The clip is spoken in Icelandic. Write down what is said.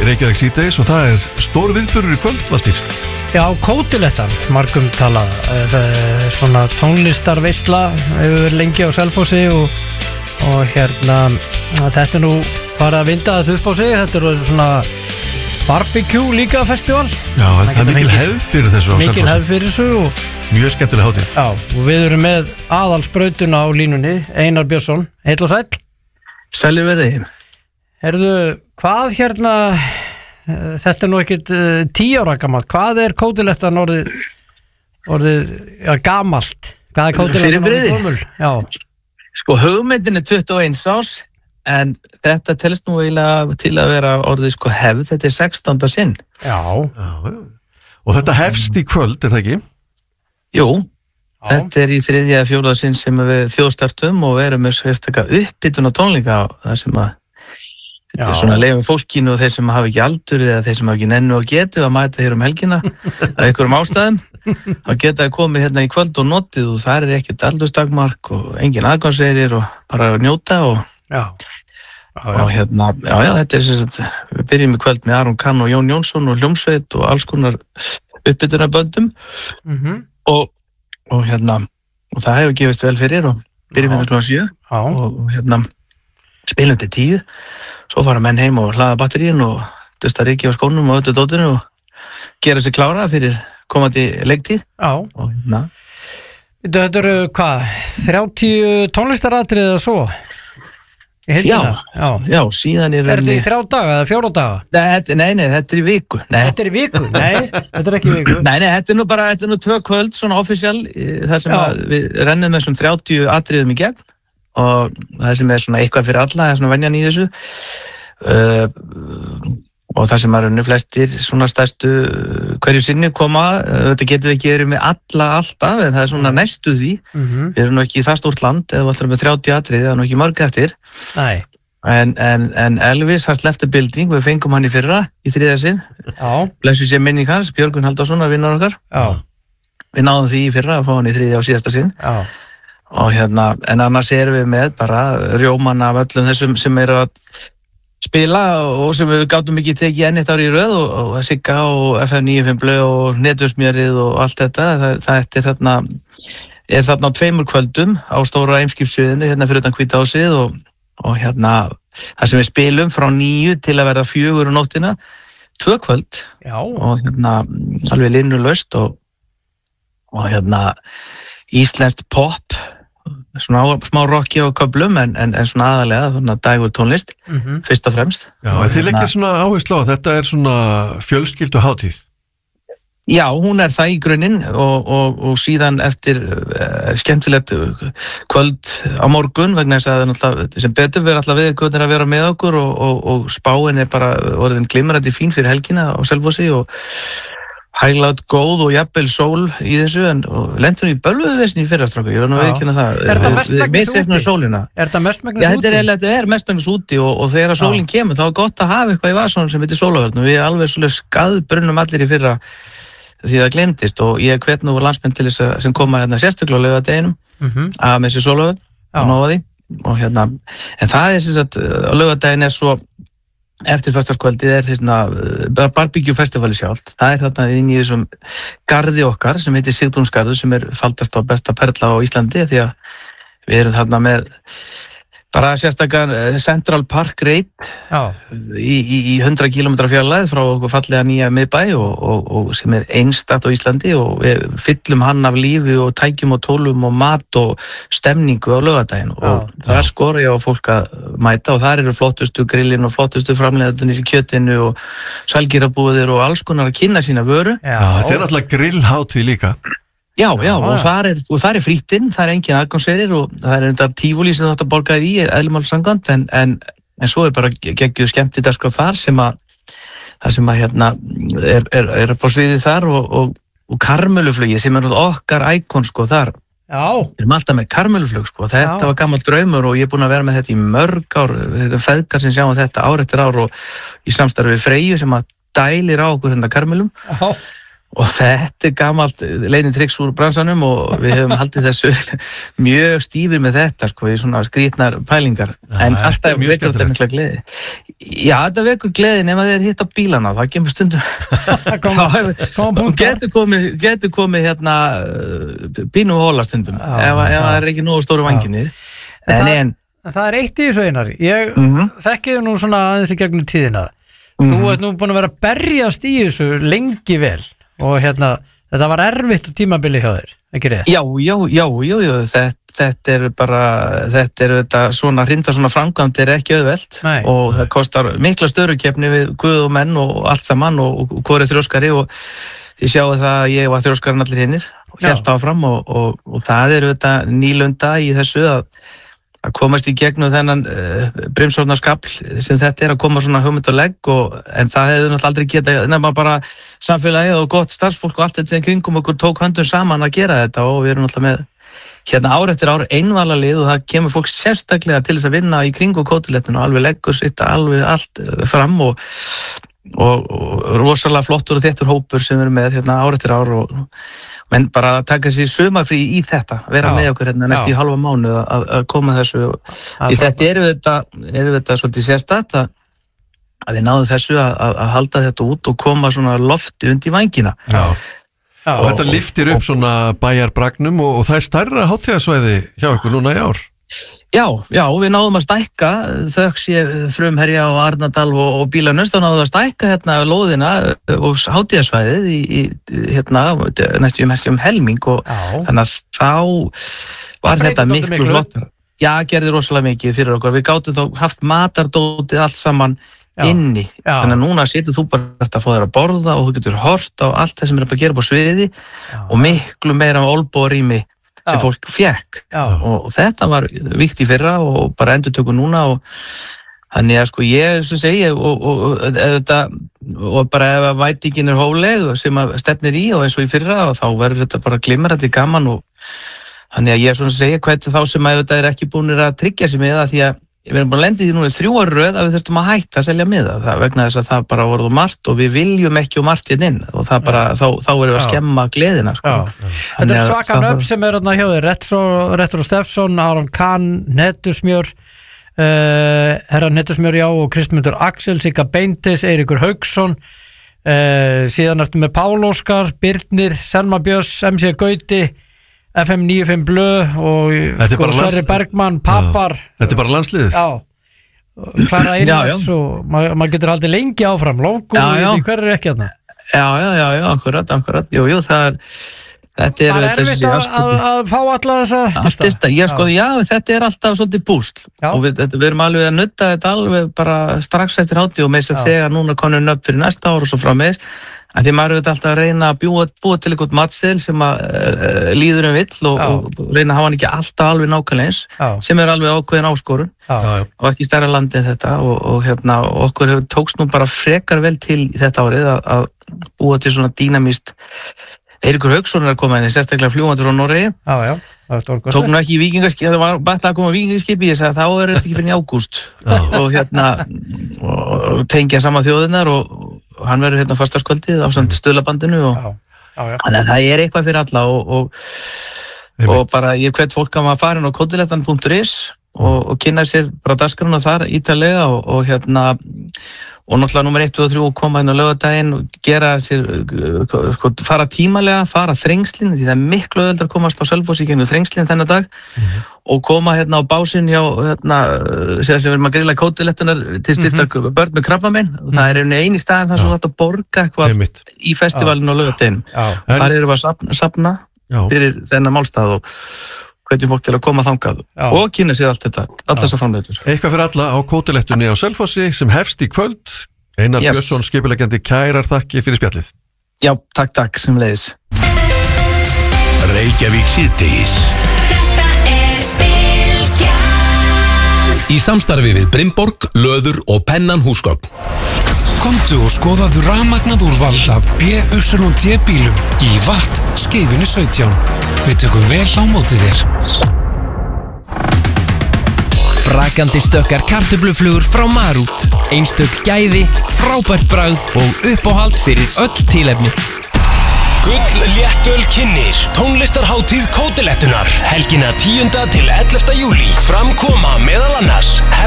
Reykjavík síðdegis og það stór viðburður í kvöld, Valtýr. Já, Kótilettan, margum talað, svona tónlistarveisla hefur lengi á Selfossi og hérna, þetta nú bara að vinda þessu upp á sig, þetta svona barbecue líka festival. Já, það mikil hefð fyrir þessu á Selfossi. Mikil hefð fyrir þessu og mjög skemmtileg hátíð. Já, og við erum með aðalsbrautuna á línunni, Einar Björnsson, heill og sæll. Sælir verði. Herðu, hvað hérna, þetta nú ekkert 10 ára gamalt, hvað Kótilettan orðið gamalt? Hvað Kótilettan orðið gömul? Já. Sko, hugmyndin 21 árs, en þetta telst nú eiginlega til að vera orðið sko hefð, þetta 16. sinn. Já. Og þetta hefst í kvöld, það ekki? Jú, þetta í 3. eða 4. sinn sem við þjóðstartum og erum með sérstaklega uppbytun á tónleika það sem að svona leifum fólkinu og þeir sem hafa ekki aldur eða þeir sem hafa ekki nennu og getu að mæta hér helgina af einhverjum ástæðum þá geta komið hérna í kvöld og notið og það ekkert aldurstakmark og engin aðgangseyrir og bara að njóta og og hérna, þetta við byrjum í kvöld með Aron Kahn og Jón Jónsson og hljómsveit og alls konar uppbytunarböndum og hérna og það hefur gefist vel fyrir og byrjum hérna 7 og hérna spilum til 10 svo fara menn heim og hlaða batteríin og dusta ryki á skónum og öllu dótinu og gera sig klára fyrir komandi leiktíð og hérna Þetta eru hvað, 30 tónlistaratriði eða svo? Já, síðan þetta í 3 daga eða 4 daga? Nei, þetta í viku. Þetta í viku? Nei, þetta ekki í viku. Nei, þetta er nú 2 kvöld, svona official, þar sem við rennum með svona 30 atriðum í gegn og það sem svona eitthvað fyrir alla, það svona venjan í þessu og það sem flestir svona stærstu hverju sinni koma, þetta getur við ekki verið með alla alltaf, en það svona næstu því. Við erum nú ekki í það stórt land, eða við ætlum með 30 atriði, það nú ekki mörg eftir. Nei. En Elvis, hann left the building, við fengum hann í fyrra, í 3. sinn. Blessu sé minning hans, Björgun Halldórsson, vinnar okkar. Við náðum því í fyrra að fá hann í 3. og síðasta sinn. Og hérna, en annars erum við með bara rjóman af öllum þessum sem að spila og sem við gátum ekki tekið enn eitt ár í röð og Sigga og FM 95 Blöð og Netusmjörið og allt þetta það þarna á 2 kvöldum á stóra Eimskipssviðinu hérna fyrir utan Hvítahúsið og hérna það sem við spilum frá 9 til að verða 4 nóttina 2 kvöld og hérna alveg linnulaust og hérna íslenskt pop svona smá rocki og köflum en svona aðalega svona dagur tónlist fyrst og fremst. Já, en þið leggið svona áherslu á að þetta svona fjölskyldu hátíð. Já, hún það í grunninn og síðan eftir skemmtilegt kvöld á morgun vegna þess að sem betur verður alltaf viðurkvöldin að vera með okkur og spáin bara orðin glimrandi fín fyrir helgina á Selfossi og hæglátt góð og jafnvel sól í þessu og lentum í bölvuðuvesinni í fyrrastráku, ég var nú að viðkynna það. Það mestmegnis úti? Það mestmegnis úti og þegar sólin kemur þá gott að hafa eitthvað í vasanum sem heitir sólarvörn og við alveg svolítið skaðbrunnum allir í fyrra því það glemdist og ég hvet nú landsmenn til þess að sem koma hérna sérstaklega á laugardeginum að með þessi sólarvörn og nóga því og hérna, en það sem sagt á laugardegin svo eftirfestarskvöldið þessna barbecue festivali sjálft. Það þarna inn í þessum garði okkar sem heitir Sigtúnsgarður sem faldast á besta perla á Íslandi því að við erum þarna með bara sérstakar Central Park Reit í 100 km fjarlægð frá okkur fallega nýja miðbæ og sem einstakt á Íslandi og við fyllum hann af lífi og tækjum og tólum og mat og stemningu á laugardaginn og það skora ég á fólk að mæta og þar eru flottustu grillin og flottustu framleiðendurnir í kjötinu og sælgírabúðir og alls konar að kynna sína vöru. Þetta náttúrulega grillhátíð líka. Já, og þar frítinn, það engin aðgangseyrir og það þetta tífúli sem þetta borgaðir í eðlimáls samkvæmt en svo bara geggjuð skemmtidagskrá þar sem að hérna er på sviði þar og karmöluflugið sem okkar íkon sko þar. Við erum alltaf með karmöluflug sko, þetta var gamall draumur og ég er búinn að vera með þetta í mörg ár, feðgar sem sjáum þetta ár eftir ár og í samstarfi við Freyju sem að dælir á okkur hérna karmölum. Og þetta gamalt leynitrix úr bransanum og við höfum haldið þessu mjög stífir með þetta sko, í svona skrýtnar pælingar. En alltaf vekur þetta mikla gleði. Já, þetta vekur gleði nema þeir hitt á bílana, það kemur stundum. Getur komið hérna pínu hóla stundum, ef það er ekki nógu stóru vanginir. Það er eitt í þessu Einar. Ég þekki nú svona aðeins í gegnum tíðina. Þú ert nú búin að vera að berjast í þessu lengi vel. Og þetta var erfitt tímabili hjá þér, ekki rétt? Já, þetta er svona hrinda svona framkvæmd er ekki auðvelt. Nei. Og það kostar mikla störukeppni við guð og menn og allt saman og hvor er þrjóskari og ég sjáu það að ég var þrjóskarinn allir hinnir og hélt áfram og það er þetta nýlunda í þessu að komast í gegnum þennan brimsornarskapl sem þetta að koma svona hugmynd og legg en það hefði náttúrulega aldrei getað nema bara samfélagið og gott starfsfólk og allt þetta kringum okkur tók höndum saman að gera þetta og við erum náttúrulega með hérna ár eftir ár einvalalið og það kemur fólk sérstaklega til þess að vinna í kringu kótilettinu og alveg leggur sitt alveg allt fram og rosalega flottur og þéttur hópur sem við erum með hérna ár eftir ár menn bara að taka sér sumarfrí í þetta, vera með okkur hérna næstu í halva mánuð að koma þessu í þetta eru þetta svolítið sérstætt að við náðum þessu að halda þetta út og koma svona lofti undir vængina. Og þetta lyftir upp svona bæjarbragnum og það er stærra hátíðasvæði hjá ykkur núna í ár. Já, við náðum að stækka þökks ég Frumherja og Arnardal og Bílanöst og náðum að stækka hérna lóðina og hátíðasvæðið í hérna næstum helming og þannig að þá var þetta miklu flottar. Já, gerði rosalega mikið fyrir okkur. Við gátum þá haft matardótið allt saman inni. Þannig að núna situr þú bara að fá þér að borða og þú getur hort á allt það sem að gera á sviði og miklu meira olbúarými sem fólk fekk og þetta var víkt í fyrra og bara endurtöku núna og þannig að sko ég sem segi og bara ef að vætingin er hófleg sem að stefnir í og eins og í fyrra og þá verður þetta bara glimrandi gaman og þannig að ég svona segi hvernig þá sem að þetta er ekki búinir að tryggja sig með það því að við erum bara lendið í núna 3 ára röð að við þurftum að hætta að selja miða það vegna þess að það bara voruð margt og við viljum ekki margt hérna inn og það bara þá erum við að skemma gleðina sko. Þetta er svaka nöfn sem er hérna hjá þér Retro Steffsson, Aron Kahn, Netusmjör Herra Netusmjör já og Kristmundur Axel, Sigga Beintis, Eiríkur Hauksson síðan ertu með Pál Óskar, Birnir, Selma Björns, MC Gauti FM 95 Blöð og Sverri Bergmann, Papar. Þetta er bara landsliðið. Já, Klara Einars og maður getur haldið lengi áfram. Logo, hver er ekki þarna? Já, akkurat. Jú, þetta er erfitt að fá alla þessa já, þetta er alltaf svolítið búsl og við erum alveg að nutta þetta alveg bara strax eftir hátíð og með þess að þegar núna konum upp fyrir næsta ár og svo frá með að því maður er alltaf að reyna að búa til eitthvað matseðil sem að líður vill og reyna að hafa hann ekki alltaf alveg nákvæmlega eins sem er alveg ákveðin áskorun og ekki stærra landi en þetta og hérna okkur tókst nú bara frekar vel til þetta árið að búa til svona dýnamíst Eiríkur Hauksson er að koma inn, sérstaklega fljúgandur á Noregi. Tók nú ekki í víkingaskipi, það var bara að koma í víkingaskipi, ég sagði þá er þetta ekki fyrir í ágúst og hérna og tengja saman þjóðirnar og hann verður hérna fastarskvöldið á samt stöðlabandinu og þannig að það er eitthvað fyrir alla og bara ég hvet fólk að maður farin á kodilettan.is og kynna sér bara dagskránna þar ítarlega og hérna og náttúrulega nummer 1 og 3 koma inn á laugardaginn og gera sér, fara tímalega, fara þrengslinn, því það er miklu auðveldara að komast á Selfoss í gegnum þrengslinn þennan dag og koma hérna á básinn hjá, hérna, sem við erum að grilla kótilettunar til styrsta börn með krabbamein og það er eini staðin þar sem þú ætti að borga eitthvað í festivalinu á laugardaginn. Þar erum við að safna fyrir þennan málstað og hvernig fólk til að koma þangað og kynna sér allt þetta, allt þessar framleitur. Eitthvað fyrir alla á kótilettunni á Selfossi sem hefst í kvöld. Einar Björnsson, skipuleggjandi, kærar þakki fyrir spjallið. Já, takk, sem leiðis. Reykjavík síðdegis. Þetta Bylgjan. Í samstarfi við Brimborg, Löður og Pennan húsgögn. Komdu og skoðaðu rafmagnað úrval af BYD bílum í Vatt, Skeifunni 17. Við tökum vel á móti þér. Brakandi stökkar kartöfluflugur frá Marút. Einstök gæði, frábært bragð og uppáhald fyrir öll tilefni. Gull léttöl kynnir tónlistarhátíð Kótilettunar helgina 10. til 11. júlí. Fram koma meðal annars